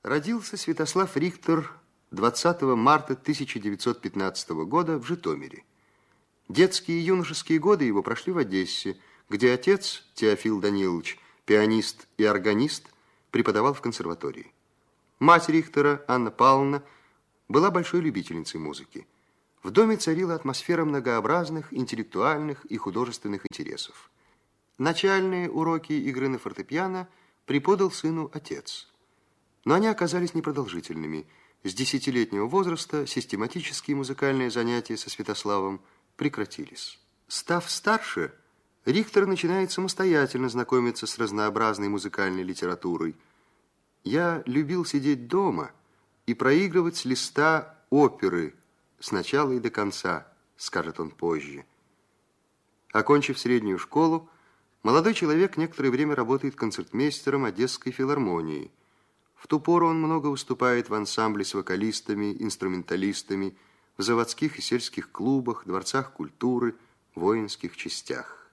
Родился Святослав Рихтер 20 марта 1915 года в Житомире. Детские и юношеские годы его прошли в Одессе, где отец, Теофил Данилович, пианист и органист, преподавал в консерватории. Мать Рихтера, Анна Павловна, была большой любительницей музыки. В доме царила атмосфера многообразных интеллектуальных и художественных интересов. Начальные уроки игры на фортепиано преподал сыну отец. Но они оказались непродолжительными. С 10-летнего возраста систематические музыкальные занятия со Святославом прекратились. Став старше, Рихтер начинает самостоятельно знакомиться с разнообразной музыкальной литературой. «Я любил сидеть дома и проигрывать с листа оперы с начала и до конца», скажет он позже. Окончив среднюю школу, молодой человек некоторое время работает концертмейстером Одесской филармонии. В ту пору он много выступает в ансамбле с вокалистами, инструменталистами, в заводских и сельских клубах, дворцах культуры, воинских частях.